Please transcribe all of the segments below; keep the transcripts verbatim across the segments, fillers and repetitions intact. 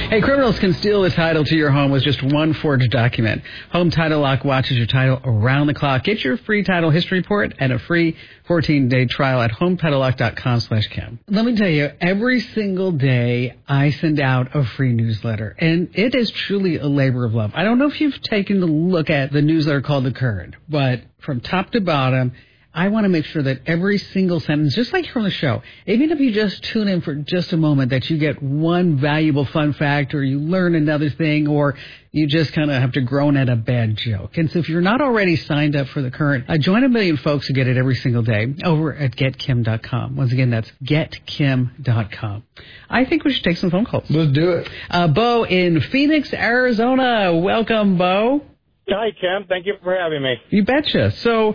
Hey, criminals can steal the title to your home with just one forged document. Home Title Lock watches your title around the clock. Get your free title history report and a free fourteen-day trial at home title lock dot com slash Kim. Let me tell you, every single day I send out a free newsletter, and it is truly a labor of love. I don't know if you've taken a look at the newsletter called The Current, but from top to bottom, I want to make sure that every single sentence, just like here on the show, even if you just tune in for just a moment, that you get one valuable fun fact or you learn another thing or you just kind of have to groan at a bad joke. And so if you're not already signed up for The Current, uh, join a million folks who get it every single day over at get kim dot com. Once again, that's get kim dot com. I think we should take some phone calls. Let's do it. Uh, Bo in Phoenix, Arizona. Welcome, Bo. Hi, Kim. Thank you for having me. You betcha. So...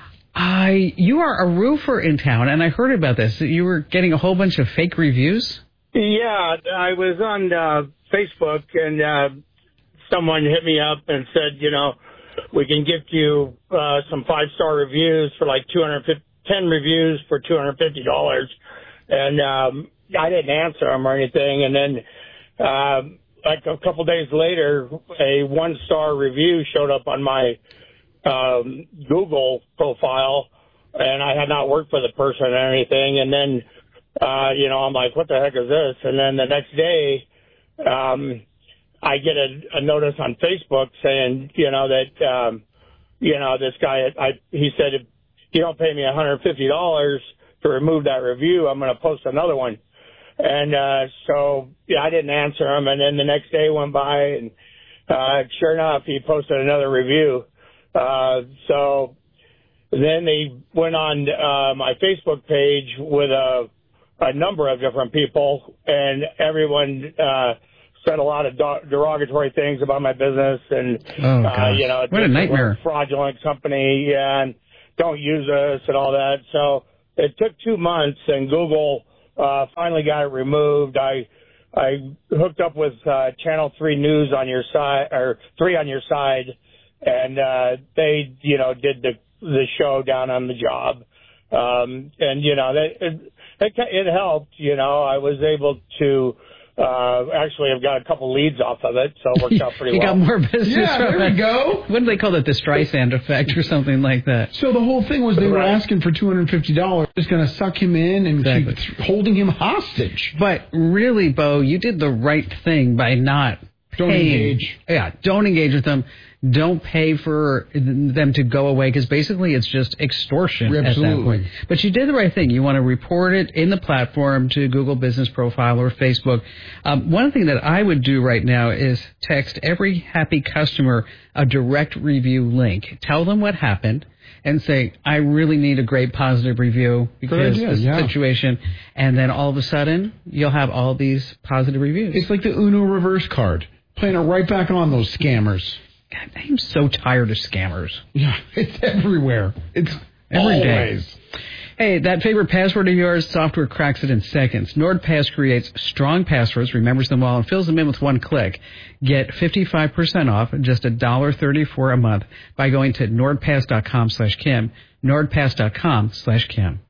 I, you are a roofer in town, and I heard about this. You were getting a whole bunch of fake reviews? Yeah, I was on uh, Facebook, and uh, someone hit me up and said, you know, we can gift you uh, some five-star reviews for like two hundred fifty, ten reviews for two hundred fifty dollars. And um, I didn't answer them or anything. And then uh, like a couple days later, a one-star review showed up on my um, Google profile, and I had not worked for the person or anything. And then, uh, you know, I'm like, what the heck is this? And then the next day, um, I get a, a notice on Facebook saying, you know, that, um, you know, this guy, I, he said, if you don't pay me one hundred fifty dollars to remove that review, I'm going to post another one. And, uh, so, yeah, I didn't answer him. And then the next day went by, and, uh, sure enough, he posted another review. Uh, so then they went on uh, my Facebook page with a, a number of different people, and everyone uh, said a lot of do- derogatory things about my business, and oh, uh, you know, what a nightmare! A fraudulent company, yeah, and don't use us and all that. So it took two months, and Google uh, finally got it removed. I I hooked up with uh, Channel Three News on your side, or three on your side. And, uh, they, you know, did the, the show down on the job. Um, and, you know, that, it, it, it helped, you know, I was able to, uh, actually I've got a couple leads off of it, so it worked out pretty you well. You got more business. Yeah, there we go. What do they call it? The Streisand effect or something like that. So the whole thing was they were right. asking for two hundred fifty dollars, just going to suck him in and exactly. keep holding him hostage. But really, Bo, you did the right thing by not Don't paying. engage. Yeah, don't engage with them. Don't pay for them to go away, because basically it's just extortion Absolutely. at that point. But you did the right thing. You want to report it in the platform to Google Business Profile or Facebook. Um, one thing that I would do right now is text every happy customer a direct review link. Tell them what happened and say, I really need a great positive review because idea, of this yeah. situation. And then all of a sudden, you'll have all these positive reviews. It's like the Uno reverse card. Playing it right back on those scammers. God, I'm so tired of scammers. Yeah, it's everywhere. It's Every always. day. Hey, that favorite password of yours, software cracks it in seconds. NordPass creates strong passwords, remembers them all, and fills them in with one click. Get fifty-five percent off, just one dollar thirty-four a month, by going to nordpass.com slash Kim, nordpass.com slash Kim.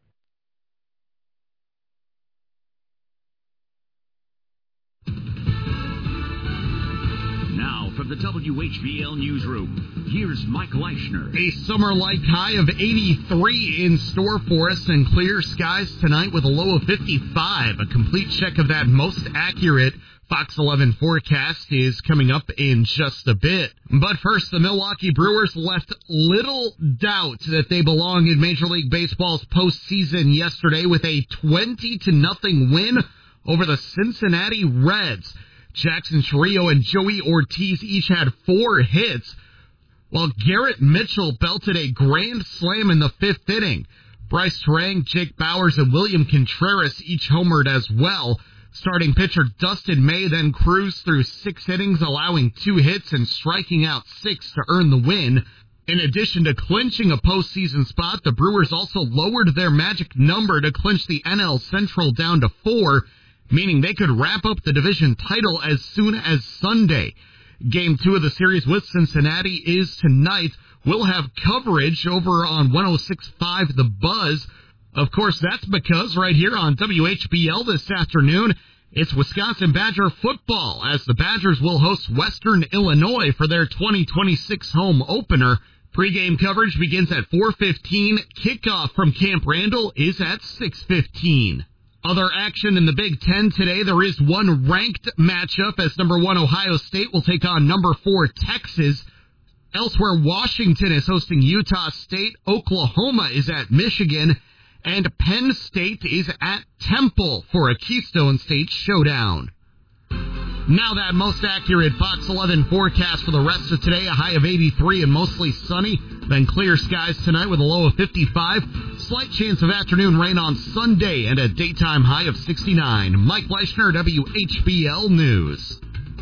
From the W H B L Newsroom, here's Mike Leischner. A summer-like high of eighty-three in store for us, and clear skies tonight with a low of fifty-five. A complete check of that most accurate Fox eleven forecast is coming up in just a bit. But first, the Milwaukee Brewers left little doubt that they belong in Major League Baseball's postseason yesterday with a twenty to nothing win over the Cincinnati Reds. Jackson Chourio and Joey Ortiz each had four hits, while Garrett Mitchell belted a grand slam in the fifth inning. Bryce Terang, Jake Bowers, and William Contreras each homered as well. Starting pitcher Dustin May then cruised through six innings, allowing two hits and striking out six to earn the win. In addition to clinching a postseason spot, the Brewers also lowered their magic number to clinch the N L Central down to four, meaning they could wrap up the division title as soon as Sunday. Game two of the series with Cincinnati is tonight. We'll have coverage over on one oh six point five The Buzz. Of course, that's because right here on W H B L this afternoon, It's Wisconsin Badger football as the Badgers will host Western Illinois for their twenty twenty-six home opener. Pre-game coverage begins at four fifteen. Kickoff from Camp Randall is at six fifteen. Other action in the Big Ten today, there is one ranked matchup as number one Ohio State will take on number four Texas. Elsewhere, Washington is hosting Utah State. Oklahoma is at Michigan. And Penn State is at Temple for a Keystone State showdown. Now that most accurate Fox eleven forecast for the rest of today, a high of eighty-three and mostly sunny, then clear skies tonight with a low of fifty-five. Slight chance of afternoon rain on Sunday and a daytime high of sixty-nine. Mike Leishner, W H B L News.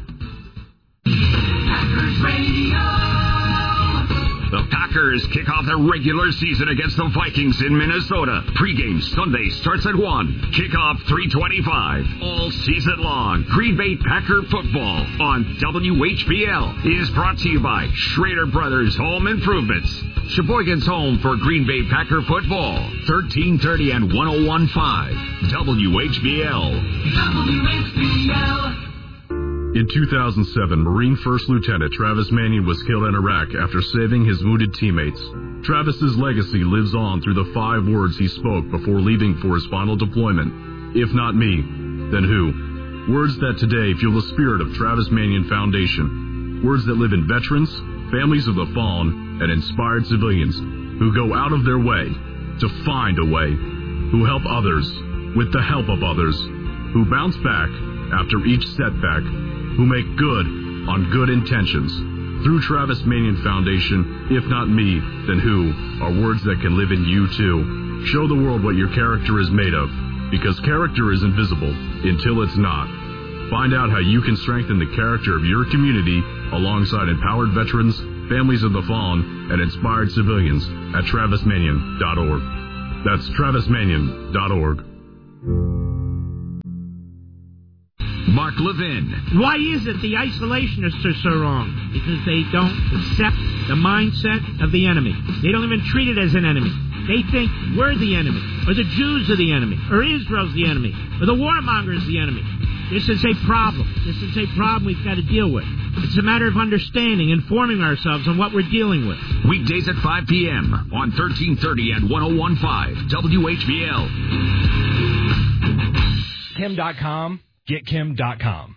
Packers Radio. The Packers kick off their regular season against the Vikings in Minnesota. Pre-game Sunday starts at one. Kickoff three twenty-five. All season long, Green Bay Packer football on W H B L is brought to you by Schrader Brothers Home Improvements. Sheboygan's home for Green Bay Packer football. thirteen thirty and one oh one point five. W H B L. W H B L. In two thousand seven, Marine First Lieutenant Travis Manion was killed in Iraq after saving his wounded teammates. Travis's legacy lives on through the five words he spoke before leaving for his final deployment. If not me, then who? Words that today fuel the spirit of Travis Manion Foundation. Words that live in veterans, families of the fallen, and inspired civilians who go out of their way to find a way, who help others with the help of others, who bounce back after each setback, who make good on good intentions. Through Travis Manion Foundation, if not me, then who, are words that can live in you too. Show the world what your character is made of, because character is invisible until it's not. Find out how you can strengthen the character of your community alongside empowered veterans, families of the fallen, and inspired civilians at travis manion dot org. That's travis manion dot org. Mark Levin. Why is it the isolationists are so wrong? Because they don't accept the mindset of the enemy. They don't even treat it as an enemy. They think we're the enemy, or the Jews are the enemy, or Israel's the enemy, or the warmongers the enemy. This is a problem. This is a problem we've got to deal with. It's a matter of understanding, informing ourselves on what we're dealing with. Weekdays at five p.m. on thirteen thirty and one oh one point five W H B L. Kim dot com. Get Kim dot com.